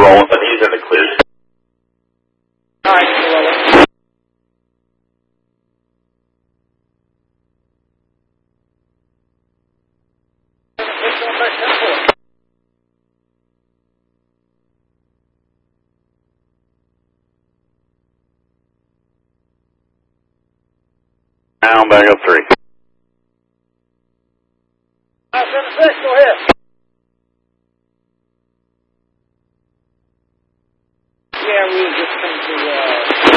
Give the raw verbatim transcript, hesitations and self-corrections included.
rolling, but he's in the clear. All right, Corolla. Now back up three. Five seven six, go ahead. Yeah, we were just come to, uh...